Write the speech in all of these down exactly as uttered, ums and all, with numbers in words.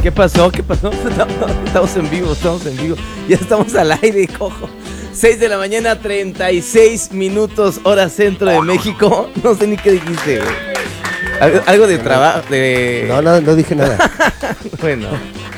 ¿Qué pasó? ¿Qué pasó? Estamos en vivo, estamos en vivo. Ya estamos al aire, cojo. seis de la mañana, treinta y seis minutos, hora centro de México. No sé ni qué dijiste, güey. Algo, algo de trabajo, de... No, no, no dije nada. Bueno.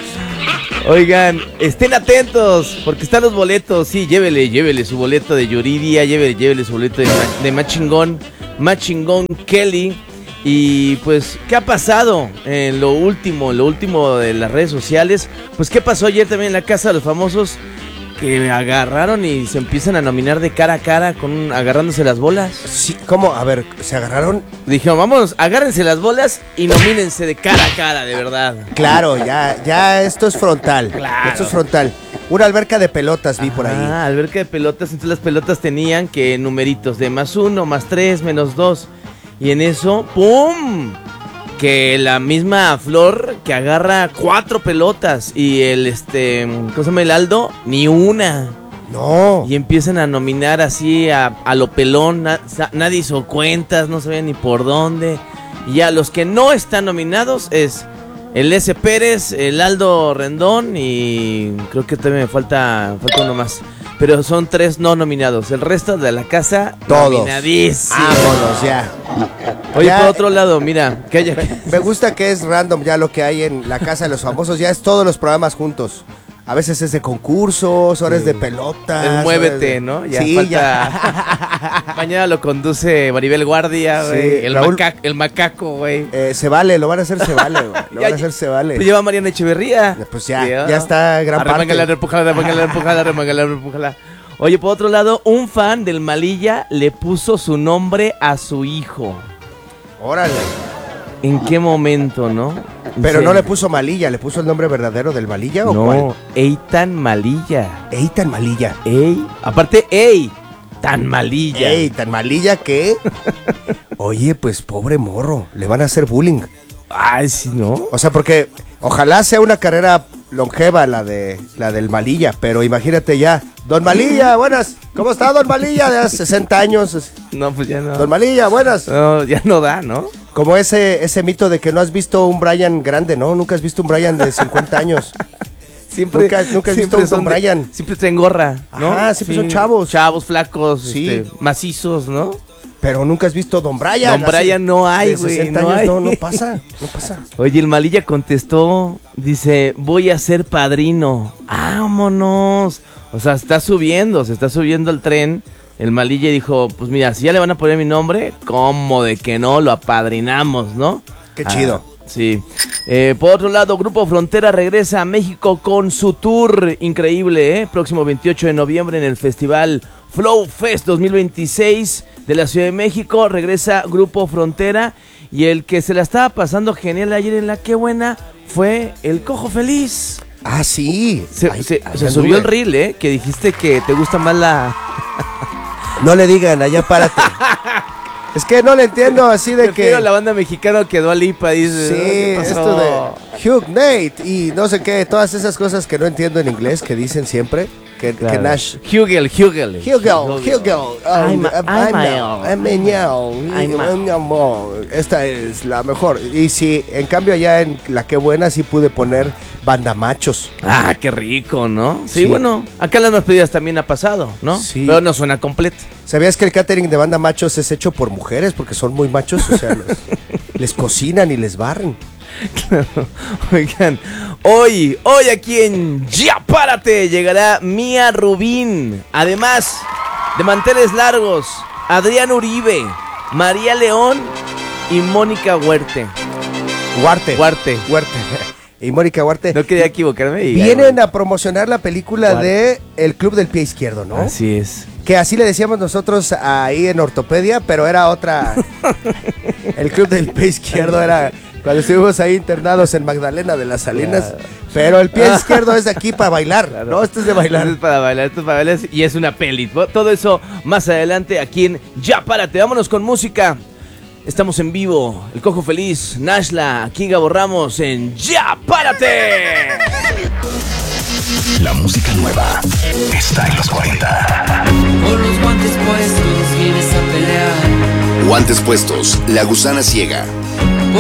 Oigan, estén atentos, porque están los boletos. Sí, llévele, llévele su boleto de Yuridia, llévele, llévele su boleto de, de Machingón, Machingón Kelly. Y pues, ¿qué ha pasado en lo último, lo último de las redes sociales? Pues, ¿qué pasó ayer también en la Casa de los Famosos? Que agarraron y se empiezan a nominar de cara a cara, con agarrándose las bolas. Sí, ¿cómo? A ver, ¿se agarraron? Dijeron, vamos, agárrense las bolas y nomínense de cara a cara, de verdad. Claro, ya, ya esto es frontal. Claro. Esto es frontal. Una alberca de pelotas vi Ajá, por ahí. Ah, alberca de pelotas. Entonces las pelotas tenían que numeritos de más uno, más tres, menos dos. Y en eso, ¡pum! Que la misma Flor que agarra cuatro pelotas y el, este, ¿cómo se llama? El Aldo, ni una. No. Y empiezan a nominar así a, a lo pelón, na, nadie hizo cuentas, no sabía ni por dónde. Y ya los que no están nominados es el S. Pérez, el Aldo Rendón y creo que también me falta, falta uno más. Pero son tres no nominados. El resto de la casa, todos nominadísimos. Vámonos ya. Oye, ya, por otro lado, mira, que haya... Me gusta que es random ya lo que hay en la Casa de los Famosos. Ya es todos los programas juntos. A veces es de concursos, horas sí. de pelotas. Es muévete, de... ¿no? Ya sí, falta... ya. Mañana lo conduce Maribel Guardia, güey. Sí, el, Raúl... maca... el macaco, güey. Eh, se vale, lo van a hacer se vale, güey. Lo van a hacer se vale. Pues lleva Mariana Echeverría. Pues ya, sí, ya está gran arremángala, parte. Repújala, repújala, repújala, repújala, repújala. Oye, por otro lado, un fan del Malilla le puso su nombre a su hijo. Órale. ¿En qué momento, no? Pero sí. no le puso Malilla, ¿le puso el nombre verdadero del Malilla o no, cuál? No, Eitan Malilla. Eitan Malilla. Ey, aparte, ey, tan malilla. Ey, tan malilla que... Oye, pues pobre morro, le van a hacer bullying. Ay, sí, ¿no? O sea, porque ojalá sea una carrera longeva la de la del Malilla, pero imagínate ya, Don Malilla, buenas, ¿cómo está Don Malilla de hace sesenta años? No, pues ya no. Don Malilla, buenas. No, ya no da, ¿no? Como ese ese mito de que no has visto un Brian grande, ¿no? Nunca has visto un Brian de cincuenta años. Siempre, nunca, nunca has visto un Don Brian. De, siempre está en gorra, ¿no? Ah, siempre sí, son chavos. Chavos, flacos, sí. este, macizos, ¿no? Pero nunca has visto Don Brian. Don Brian no hay, güey. No, hay. no, no pasa, no pasa. Oye, el Malilla contestó, dice, voy a ser padrino. ¡Vámonos! O sea, está subiendo, se está subiendo al tren. El Malilla dijo, pues mira, si ya le van a poner mi nombre, ¿cómo de que no? Lo apadrinamos, ¿no? Qué chido. Ah, sí. Eh, por otro lado, Grupo Frontera regresa a México con su tour increíble, ¿eh? Próximo veintiocho de noviembre en el Festival Flow Fest dos mil veintiséis de la Ciudad de México. Regresa Grupo Frontera y el que se la estaba pasando genial ayer en la Qué Buena fue el Cojo Feliz. Ah, sí. Se, ay, se, ay, se subió el reel, ¿eh? Que dijiste que te gusta más la... No le digan, allá párate. Es que no le entiendo así de que... la banda mexicana que Dua Lipa dice... Sí, esto de Hugh Nate y no sé qué, todas esas cosas que no entiendo en inglés que dicen siempre. Que, claro. que Nash... Hugel, Hugel. Hugel, Hugel. Esta es la mejor. Y sí, en cambio allá en la Qué Buena sí pude poner Banda Machos. Ah, qué rico, ¿no? Sí, sí. bueno, acá las despedidas también ha pasado, ¿no? Sí. Pero no suena completo. ¿Sabías que el catering de Banda Machos es hecho por mujeres? Porque son muy machos, o sea, les, les cocinan y les barren. Claro. Oigan, hoy, hoy aquí en Ya Párate llegará Mía Rubín. Además de manteles largos, Adrián Uribe, María León y Mónica Huerte. Huarte. Huarte. Huarte. Y Mónica Huarte. No quería equivocarme. Y vienen a promocionar la película Huarte. de El Club del Pie Izquierdo, ¿no? Así es. Que así le decíamos nosotros ahí en ortopedia, pero era otra. El Club del Pie Izquierdo era cuando estuvimos ahí internados en Magdalena de las Salinas. Yeah. Pero el pie izquierdo es de aquí para bailar, claro. No, esto es de bailar. Esto es para bailar, esto es para bailar y es una peli. Todo eso más adelante aquí en Ya Párate. Vámonos con música. Estamos en vivo. El Cojo Feliz, Nashla, aquí Gabo Ramos en Ya Párate. La música nueva está en los cuarenta. Con los guantes puestos vienes a pelear. Guantes puestos, La Gusana Ciega.